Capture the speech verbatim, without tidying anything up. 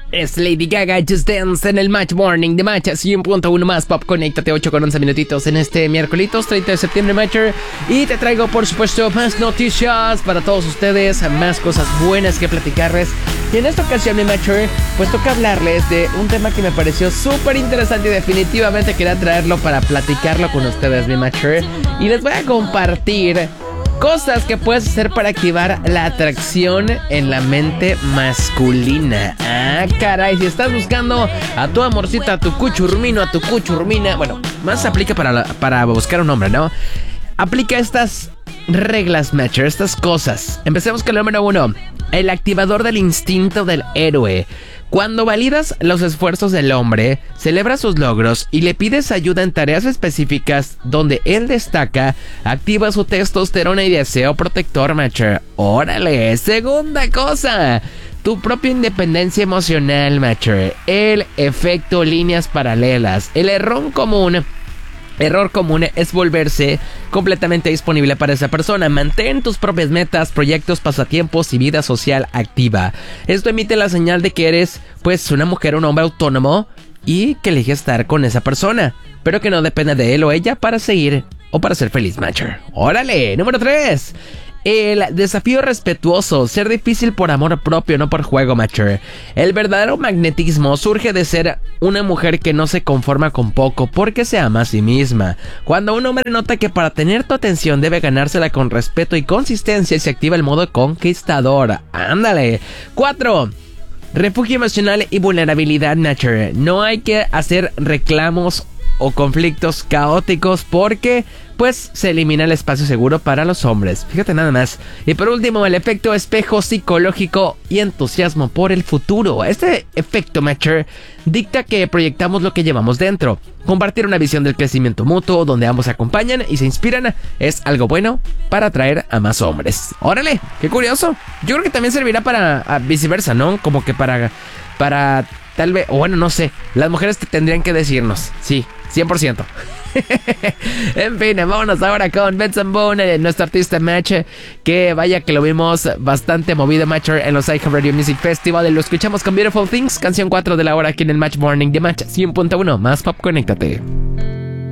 Es Lady Gaga, Just Dance en el Match Morning de Match cien punto uno más Pop. Conéctate ocho con once minutitos en este miércoles treinta de septiembre, Matcher. Y te traigo, por supuesto, más noticias para todos ustedes, más cosas buenas que platicarles. Y en esta ocasión, mi Matcher, pues toca hablarles de un tema que me pareció súper interesante y definitivamente quería traerlo para platicarlo con ustedes, mi Matcher. Y les voy a compartir cosas que puedes hacer para activar la atracción en la mente masculina. Ah, caray, si estás buscando a tu amorcita, a tu cuchurmino, a tu cuchurmina, bueno, más aplica para, la, para buscar un hombre, ¿no? Aplica estas reglas, Matcher, estas cosas. Empecemos con el número uno. El activador del instinto del héroe. Cuando validas los esfuerzos del hombre, celebras sus logros y le pides ayuda en tareas específicas donde él destaca, activa su testosterona y deseo protector, Matcher. ¡Órale! Segunda cosa, tu propia independencia emocional, Matcher. El efecto líneas paralelas. El error común Error común es volverse completamente disponible para esa persona. Mantén tus propias metas, proyectos, pasatiempos y vida social activa. Esto emite la señal de que eres, pues, una mujer o un hombre autónomo y que elige estar con esa persona, pero que no depende de él o ella para seguir o para ser feliz, Matcher. ¡Órale! Número tres. El desafío respetuoso, ser difícil por amor propio, no por juego, Matcher. El verdadero magnetismo surge de ser una mujer que no se conforma con poco porque se ama a sí misma. Cuando un hombre nota que para tener tu atención debe ganársela con respeto y consistencia, se activa el modo conquistador. ¡Ándale! cuatro. Refugio emocional y vulnerabilidad, Matcher. No hay que hacer reclamos o conflictos caóticos porque pues se elimina el espacio seguro para los hombres. Fíjate nada más. Y por último, el efecto espejo psicológico y entusiasmo por el futuro. Este efecto, Matcher, dicta que proyectamos lo que llevamos dentro. Compartir una visión del crecimiento mutuo donde ambos se acompañan y se inspiran es algo bueno para atraer a más hombres. ¡Órale! ¡Qué curioso! Yo creo que también servirá para a, viceversa, ¿no? Como que para... para tal vez... O bueno, no sé. Las mujeres te tendrían que decirnos. Sí, cien por ciento. En fin, vámonos ahora con Benson Boone, nuestro artista Match, que vaya que lo vimos bastante movido, Matcher, en los iHeartRadio Music Festival. Y lo escuchamos con Beautiful Things, canción cuatro de la hora aquí en el Match Morning de Match cien punto uno más Pop. Conéctate.